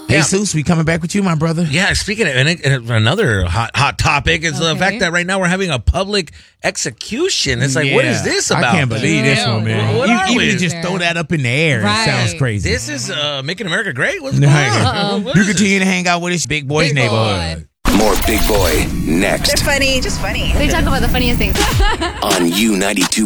Hey, Zeus, we coming back with you, my brother? Yeah, speaking of and another hot topic is the fact that right now we're having a public execution. It's like, what is this about? I can't believe this one, man. What are You we? even just throw that up in the air. It sounds crazy. This is making America great? What's going on? You continue to hang out with this Big Boy's neighborhood. More Big Boy next. They're funny, just funny. They talk about the funniest things. On U92.